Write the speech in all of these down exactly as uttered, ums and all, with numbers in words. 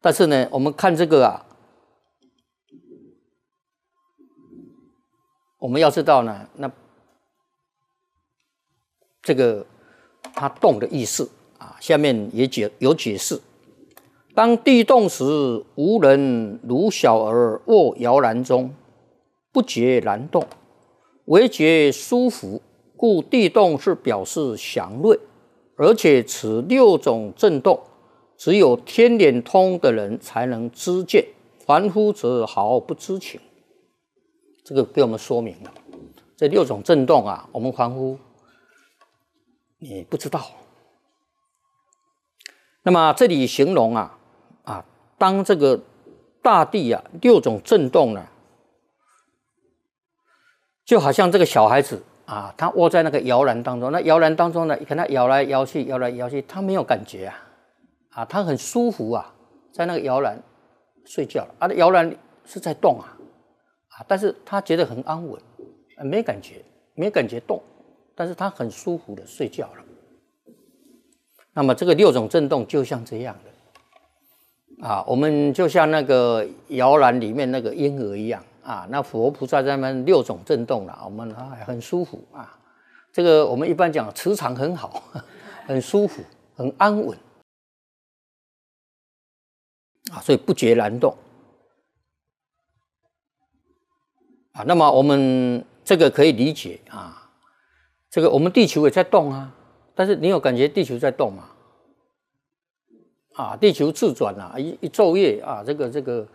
但是呢，我们看这个啊，我们要知道呢，那这个它动的意思啊，下面也解有解释。当地动时，无人如小儿卧摇篮中，不觉然动，唯觉舒服，故地动是表示祥瑞。而且此六种震动，只有天眼通的人才能知见，凡夫则毫不知情。这个给我们说明了，这六种震动啊，我们凡夫你不知道。那么这里形容啊啊，当这个大地啊六种震动呢，就好像这个小孩子啊，他窝在那个摇篮当中，那摇篮当中呢，看他摇来摇去，摇来摇去，他没有感觉啊，啊，他很舒服啊，在那个摇篮睡觉了啊，摇篮是在动啊，啊，但是他觉得很安稳，啊、没感觉，没感觉动，但是他很舒服的睡觉了。那么这个六种震动就像这样的啊，我们就像那个摇篮里面那个婴儿一样。啊，那佛菩萨在那边六种震动了，我们啊很舒服啊。这个我们一般讲磁场很好，很舒服，很安稳啊，所以不觉然动啊。那么我们这个可以理解啊，这个我们地球也在动啊，但是你有感觉地球在动吗？啊，地球自转啊，一一昼夜啊，这个这个。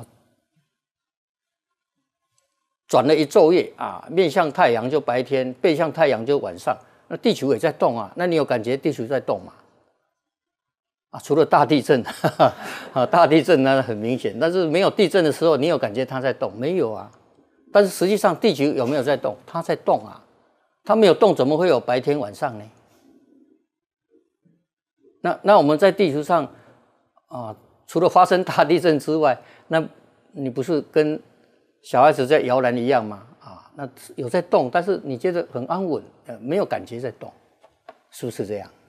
转了一昼夜啊，面向太阳就白天，背向太阳就晚上。那地球也在动啊，那你有感觉地球在动吗？啊，除了大地震，哈哈啊，大地震呢很明显，但是没有地震的时候，你有感觉它在动？没有啊。但是实际上地球有没有在动？它在动啊，它没有动，怎么会有白天晚上呢？那那我们在地球上啊，除了发生大地震之外，那你不是跟小孩子在摇篮一样吗？啊，那有在动，但是你觉得很安稳，呃，没有感觉在动，是不是这样？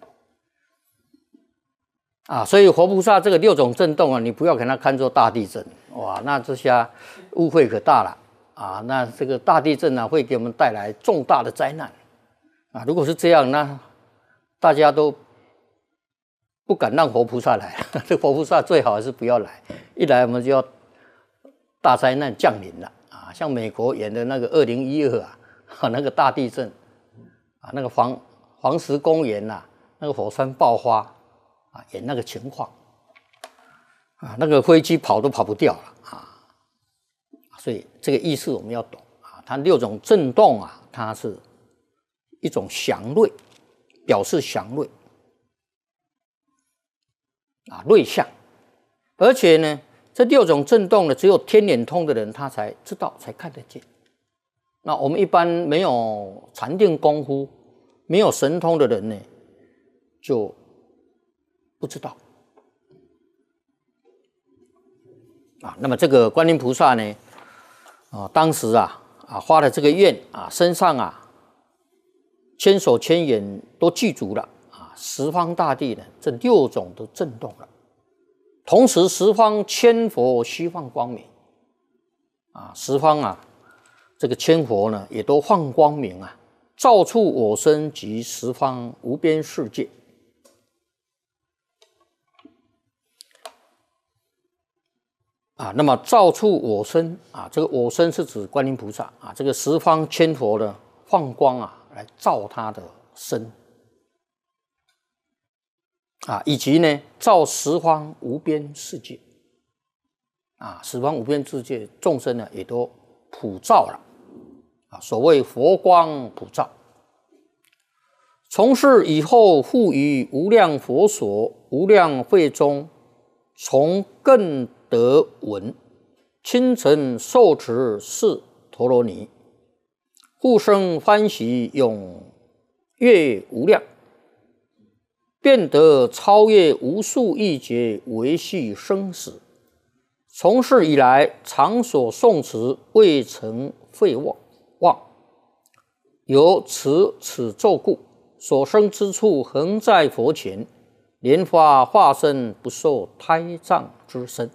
啊，所以活菩萨这个六种震动啊，你不要给它看作大地震，哇，那这下误会可大了啊！那这个大地震呢、啊，会给我们带来重大的灾难啊！如果是这样，那大家都不敢让活菩萨来，这活菩萨最好还是不要来，一来我们就要大灾难降临了啊！像美国演的那个二零一二啊，那个大地震啊，那个黄黄石公园呐、啊，那个火山爆发啊，演那个情况啊，那个飞机跑都跑不掉了啊！所以这个意思我们要懂啊，它六种震动啊，它是一种祥瑞，表示祥瑞啊，瑞相，而且呢。这六种震动呢，只有天眼通的人他才知道，才看得见。那我们一般没有禅定功夫、没有神通的人呢，就不知道。啊，那么这个观音菩萨呢，啊，当时啊啊发了这个愿啊，身上啊千手千眼都具足了啊，十方大地呢，这六种都震动了。同时，十方千佛悉放光明，啊，十方啊，这个千佛呢，也都放光明啊，照触我身及十方无边世界。啊，那么照触我身啊，这个我身是指观音菩萨啊，这个十方千佛呢，放光啊，来照他的身。啊，以及呢，照十方无边世界，啊，十方无边世界众生呢，也都普照了，啊，所谓佛光普照。从是以后，复于无量佛所、无量会中，从更得闻，亲承受持是陀罗尼，复生欢喜，永越无量。便得超越无数亿劫维系生死，从是以来，常所诵持未曾废忘。由持此咒故，所生之处恒在佛前， 莲花化身不受胎藏之身。